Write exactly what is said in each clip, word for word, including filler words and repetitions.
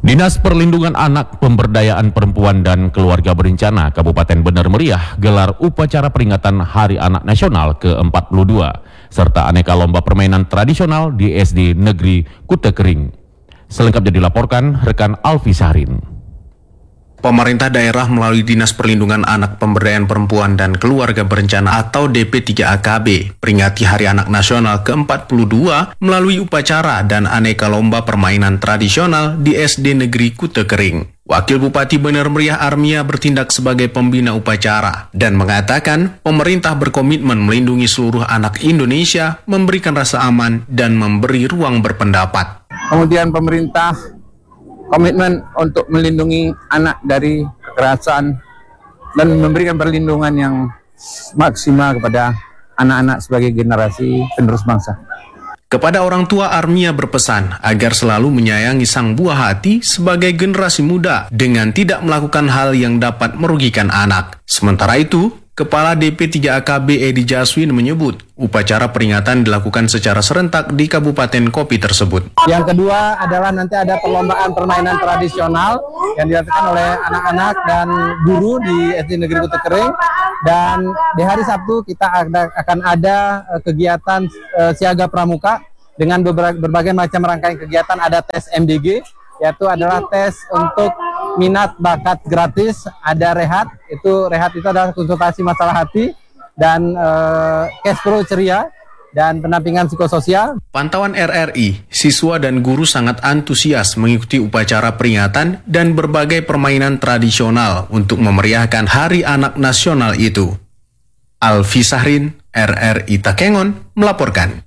Dinas Perlindungan Anak, Pemberdayaan Perempuan dan Keluarga Berencana Kabupaten Bener Meriah gelar upacara peringatan Hari Anak Nasional ke empat puluh dua serta aneka lomba permainan tradisional di S D Negeri Kutekering. Selengkapnya dilaporkan rekan Alfi Sahrin. Pemerintah daerah melalui Dinas Perlindungan Anak, Pemberdayaan Perempuan dan Keluarga Berencana atau D P tiga A K B peringati Hari Anak Nasional ke empat puluh dua melalui upacara dan aneka lomba permainan tradisional di S D Negeri Kutekering. Wakil Bupati Bener Meriah Armia bertindak sebagai pembina upacara dan mengatakan pemerintah berkomitmen melindungi seluruh anak Indonesia, memberikan rasa aman dan memberi ruang berpendapat. Kemudian pemerintah komitmen untuk melindungi anak dari kekerasan dan memberikan perlindungan yang maksimal kepada anak-anak sebagai generasi penerus bangsa. Kepada orang tua, Armia berpesan agar selalu menyayangi sang buah hati sebagai generasi muda dengan tidak melakukan hal yang dapat merugikan anak. Sementara itu, Kepala D P tiga A K B Edi Jaswin menyebut upacara peringatan dilakukan secara serentak di Kabupaten Kopi tersebut. Yang kedua adalah nanti ada perlombaan permainan tradisional yang dilakukan oleh anak-anak dan guru di S D Negeri Kutekering, dan di hari Sabtu kita ada, akan ada kegiatan uh, siaga pramuka dengan berbagai, berbagai macam rangkaian kegiatan. Ada tes M D G, yaitu adalah tes untuk minat bakat gratis, ada rehat, itu rehat itu adalah konsultasi masalah hati, dan uh, cash pro ceria, dan pendampingan psikososial. Pantauan R R I, siswa dan guru sangat antusias mengikuti upacara peringatan dan berbagai permainan tradisional untuk memeriahkan Hari Anak Nasional itu. Alfi Sahrin, R R I Takengon, melaporkan.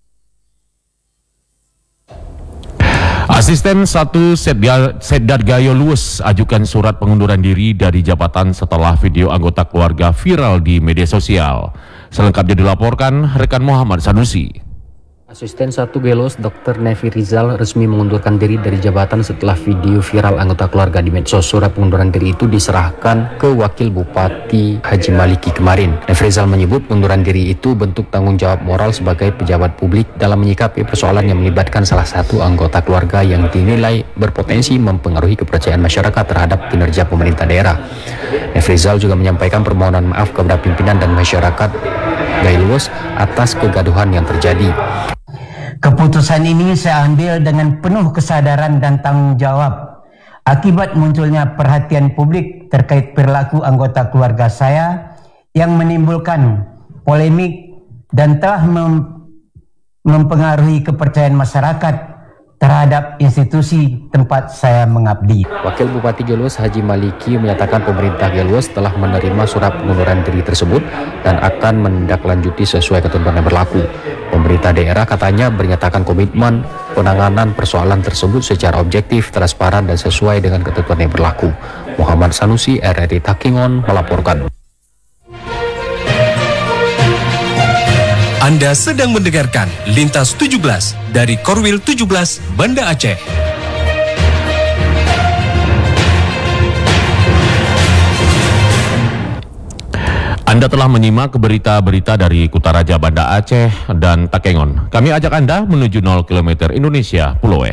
Asisten satu Setdat Gayo Luwes ajukan surat pengunduran diri dari jabatan setelah video anggota keluarga viral di media sosial. Selengkapnya dilaporkan rekan Muhammad Sanusi. Asisten satu Gelos Dokter Nevi Rizal resmi mengundurkan diri dari jabatan setelah video viral anggota keluarga di medsos. Surat pengunduran diri itu diserahkan ke Wakil Bupati Haji Maliki kemarin. Nevi Rizal menyebut pengunduran diri itu bentuk tanggung jawab moral sebagai pejabat publik dalam menyikapi persoalan yang melibatkan salah satu anggota keluarga yang dinilai berpotensi mempengaruhi kepercayaan masyarakat terhadap kinerja pemerintah daerah. Nevi Rizal juga menyampaikan permohonan maaf kepada pimpinan dan masyarakat Gailus atas kegaduhan yang terjadi. Keputusan ini saya ambil dengan penuh kesadaran dan tanggung jawab akibat munculnya perhatian publik terkait perilaku anggota keluarga saya yang menimbulkan polemik dan telah mem mempengaruhi kepercayaan masyarakat terhadap institusi tempat saya mengabdi. Wakil Bupati Geluas Haji Maliki menyatakan pemerintah Geluas telah menerima surat pengunduran diri tersebut dan akan menindaklanjuti sesuai ketentuan yang berlaku. Pemerintah daerah katanya menyatakan komitmen penanganan persoalan tersebut secara objektif, transparan, dan sesuai dengan ketentuan yang berlaku. Muhammad Sanusi, R R I Takengon, melaporkan. Anda sedang mendengarkan Lintas tujuh belas dari Korwil tujuh belas Banda Aceh. Anda telah menyimak berita-berita dari Kutaraja Banda Aceh dan Takengon. Kami ajak Anda menuju nol kilometer Indonesia Pulau E.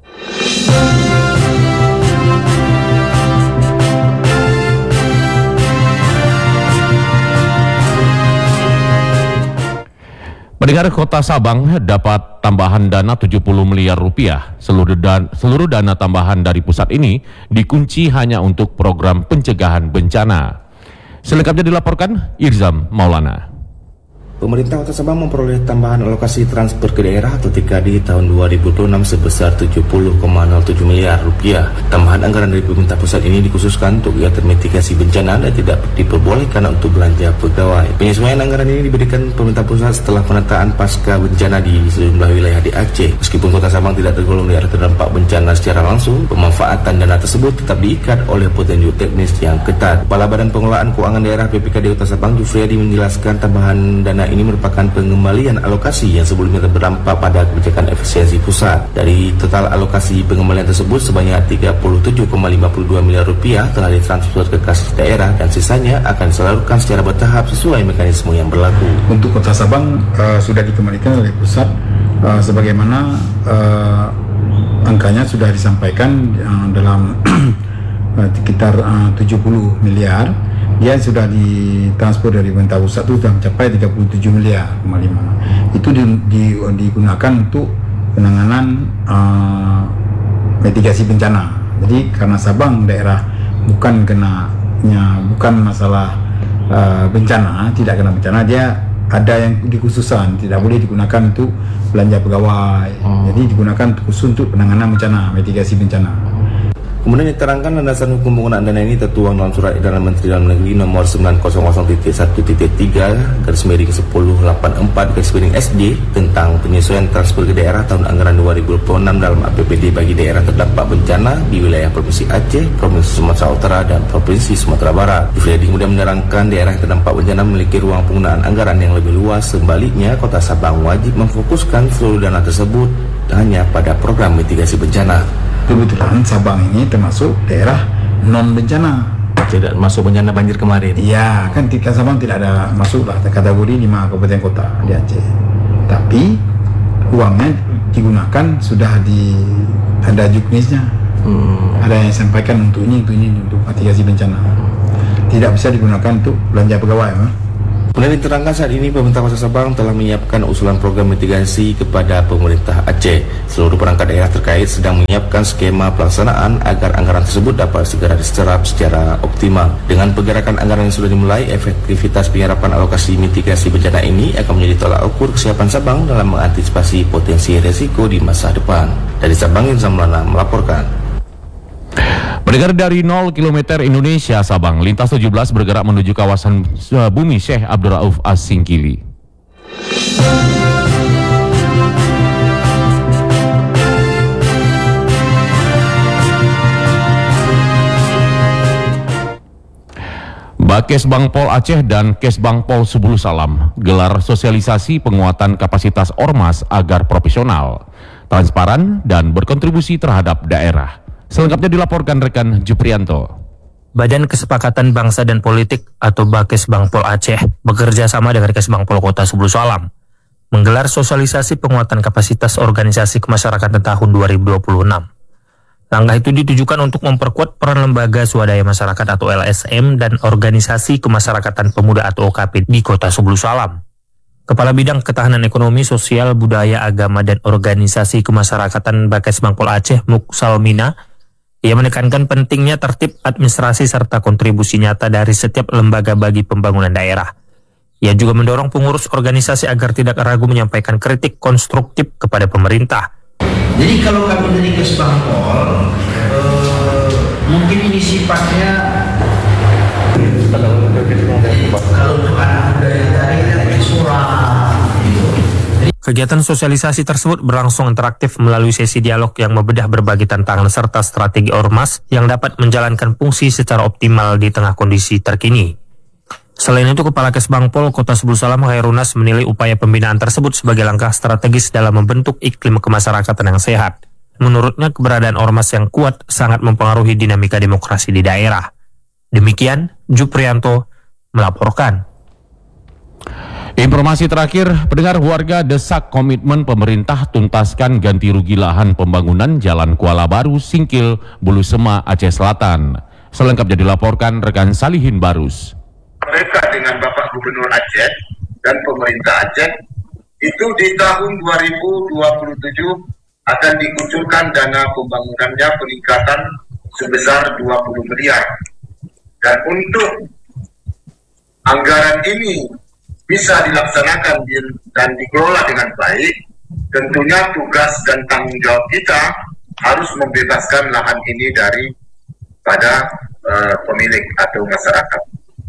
Pendengar, Kota Sabang dapat tambahan dana tujuh puluh miliar rupiah. Seluruh, dan, seluruh dana tambahan dari pusat ini dikunci hanya untuk program pencegahan bencana. Selengkapnya dilaporkan Irzam Maulana. Pemerintah Kota Sabang memperoleh tambahan alokasi transfer ke daerah atau T K D tahun dua ribu dua puluh enam sebesar tujuh puluh koma nol tujuh miliar rupiah. Tambahan anggaran dari pemerintah pusat ini dikhususkan untuk kegiatan mitigasi bencana dan tidak diperbolehkan untuk belanja pegawai. Penyesuaian anggaran ini diberikan pemerintah pusat setelah penataan pasca bencana di sejumlah wilayah di Aceh. Meskipun Kota Sabang tidak tergolong daerah terdampak bencana secara langsung, pemanfaatan dana tersebut tetap diikat oleh petunjuk teknis yang ketat. Kepala Badan Pengelolaan Keuangan Daerah P P K D Kota Sabang, Jufriyadi, menjelaskan tambahan dana ini merupakan pengembalian alokasi yang sebelumnya berdampak pada kebijakan efisiensi pusat. Dari total alokasi pengembalian tersebut, sebanyak tiga puluh tujuh koma lima dua miliar rupiah telah ditransfer ke kas daerah dan sisanya akan disalurkan secara bertahap sesuai mekanisme yang berlaku. Untuk Kota Sabang uh, sudah dikembalikan oleh pusat uh, sebagaimana uh, angkanya sudah disampaikan uh, dalam sekitar uh, tujuh puluh miliar. Dia sudah ditransfer dari pemerintah pusat itu sudah mencapai tiga puluh tujuh miliar koma lima. Itu di, di, digunakan untuk penanganan uh, mitigasi bencana. Jadi karena Sabang daerah bukan kenanya bukan masalah uh, bencana, tidak kena bencana, dia ada yang dikhususan, tidak boleh digunakan untuk belanja pegawai. Hmm. Jadi digunakan khusus untuk penanganan bencana, mitigasi bencana. Kemudian diterangkan landasan hukum penggunaan dana ini tertuang dalam surat edaran Menteri Dalam Negeri nomor sembilan nol nol titik satu titik tiga garis miring sepuluh delapan puluh empat garis miring S D tentang penyesuaian transfer ke daerah tahun anggaran dua ribu dua puluh enam dalam A P B D bagi daerah terdampak bencana di wilayah Provinsi Aceh, Provinsi Sumatera Utara, dan Provinsi Sumatera Barat. Difredi kemudian menerangkan daerah yang terdampak bencana memiliki ruang penggunaan anggaran yang lebih luas. Sebaliknya, Kota Sabang wajib memfokuskan seluruh dana tersebut hanya pada program mitigasi bencana. Kebetulan Sabang ini termasuk daerah non bencana, tidak masuk bencana banjir kemarin. Iya, kan tiga Sabang tidak ada masuklah kategori lima kabupaten kota di Aceh. Tapi uangnya digunakan sudah di ada juknisnya. Hmm. Ada yang sampaikan untuk ini, untuk ini, untuk mitigasi bencana. Tidak bisa digunakan untuk belanja pegawai. Mah. Kemudian diterangkan saat ini pemerintah Kota Sabang telah menyiapkan usulan program mitigasi kepada pemerintah Aceh. Seluruh perangkat daerah terkait sedang menyiapkan skema pelaksanaan agar anggaran tersebut dapat segera diserap secara optimal. Dengan pergerakan anggaran yang sudah dimulai, efektivitas penyerapan alokasi mitigasi bencana ini akan menjadi tolak ukur kesiapan Sabang dalam mengantisipasi potensi resiko di masa depan. Dari Sabang, Insan Melana melaporkan. Pendengar dari nol kilometer Indonesia Sabang, lintas tujuh belas bergerak menuju kawasan bumi Syekh Abdul Rauf As-Singkili. Bakes Bangpol Aceh dan Kesbangpol Subulu Salam gelar sosialisasi penguatan kapasitas ormas agar profesional, transparan, dan berkontribusi terhadap daerah. Selengkapnya dilaporkan rekan Juprianto. Badan Kesepakatan Bangsa dan Politik atau Bakes Bangpol Aceh bekerja sama dengan Kesbangpol Kota Subulu Salam menggelar sosialisasi penguatan kapasitas organisasi kemasyarakatan tahun dua ribu dua puluh enam. Langkah itu ditujukan untuk memperkuat peran lembaga swadaya masyarakat atau L S M dan organisasi kemasyarakatan pemuda atau O K P di Kota Subulu Salam. Kepala Bidang Ketahanan Ekonomi, Sosial, Budaya, Agama, dan Organisasi Kemasyarakatan Bakes Bangpol Aceh, Muk Salmina, ia menekankan pentingnya tertib administrasi serta kontribusi nyata dari setiap lembaga bagi pembangunan daerah. Ia juga mendorong pengurus organisasi agar tidak ragu menyampaikan kritik konstruktif kepada pemerintah. Jadi kalau kami dari Kesbangpol, eh, mungkin ini sifatnya kalau untuk anak muda yang tadi surat. Kegiatan sosialisasi tersebut berlangsung interaktif melalui sesi dialog yang membedah berbagai tantangan serta strategi ormas yang dapat menjalankan fungsi secara optimal di tengah kondisi terkini. Selain itu, Kepala Kesbangpol Kota Subulu Salam Khairunas menilai upaya pembinaan tersebut sebagai langkah strategis dalam membentuk iklim kemasyarakatan yang sehat. Menurutnya, keberadaan ormas yang kuat sangat mempengaruhi dinamika demokrasi di daerah. Demikian, Juprianto melaporkan. Informasi terakhir, pendengar, warga desak komitmen pemerintah tuntaskan ganti rugi lahan pembangunan Jalan Kuala Baru, Singkil, Bulu Sema, Aceh Selatan. Selengkapnya dilaporkan rekan Salihin Barus. Mereka dengan Bapak Gubernur Aceh dan pemerintah Aceh itu di tahun dua ribu dua puluh tujuh akan dikucurkan dana pembangunannya peningkatan sebesar dua puluh miliar. Dan untuk anggaran ini bisa dilaksanakan dan dikelola dengan baik, tentunya tugas dan tanggung jawab kita harus membebaskan lahan ini dari pada uh, pemilik atau masyarakat.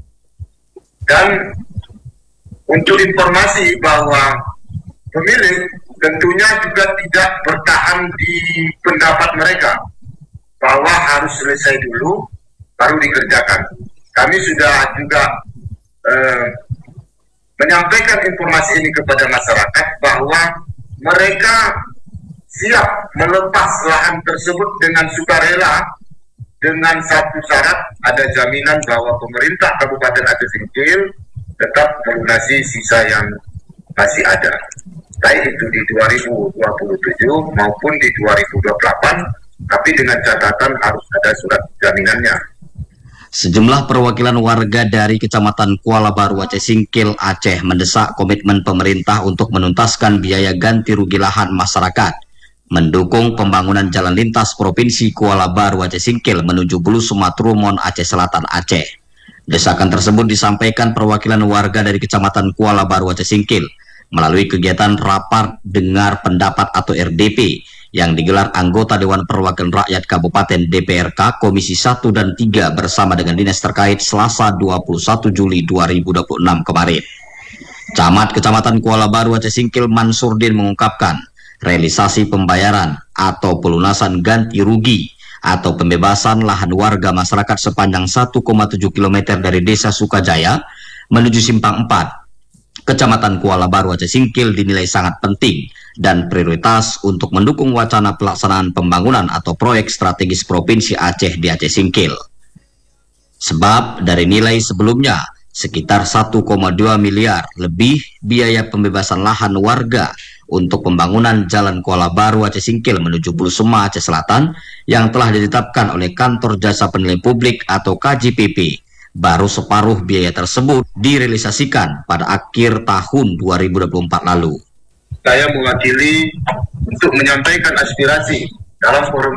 Dan untuk informasi bahwa pemilik tentunya juga tidak bertahan di pendapat mereka bahwa harus selesai dulu baru dikerjakan. Kami sudah juga uh, menyampaikan informasi ini kepada masyarakat bahwa mereka siap melepas lahan tersebut dengan sukarela dengan satu syarat, ada jaminan bahwa pemerintah Kabupaten Aceh Singkil tetap melunasi sisa yang masih ada. baik itu di dua ribu dua puluh tujuh maupun di dua ribu dua puluh delapan, tapi dengan catatan harus ada surat jaminannya. Sejumlah perwakilan warga dari Kecamatan Kuala Baru Aceh Singkil, Aceh mendesak komitmen pemerintah untuk menuntaskan biaya ganti rugi lahan masyarakat, mendukung pembangunan jalan lintas Provinsi Kuala Baru Aceh Singkil menuju Bulu Sumatrumon, Aceh Selatan, Aceh. Desakan tersebut disampaikan perwakilan warga dari Kecamatan Kuala Baru Aceh Singkil melalui kegiatan rapat dengar pendapat atau R D P yang digelar anggota Dewan Perwakilan Rakyat Kabupaten D P R K Komisi satu dan tiga bersama dengan dinas terkait Selasa dua puluh satu Juli dua ribu dua puluh enam kemarin. Camat Kecamatan Kuala Baru Aceh Singkil Mansurdin mengungkapkan realisasi pembayaran atau pelunasan ganti rugi atau pembebasan lahan warga masyarakat sepanjang satu koma tujuh kilometer dari Desa Sukajaya menuju Simpang empat, Kecamatan Kuala Baru Aceh Singkil dinilai sangat penting dan prioritas untuk mendukung wacana pelaksanaan pembangunan atau proyek strategis Provinsi Aceh di Aceh Singkil. Sebab dari nilai sebelumnya sekitar satu koma dua miliar lebih biaya pembebasan lahan warga untuk pembangunan Jalan Kuala Baru Aceh Singkil menuju Bulusema Aceh Selatan yang telah ditetapkan oleh Kantor Jasa Penilai Publik atau K J P P. Baru separuh biaya tersebut direalisasikan pada akhir tahun dua ribu dua puluh empat lalu. Saya mewakili untuk menyampaikan aspirasi dalam forum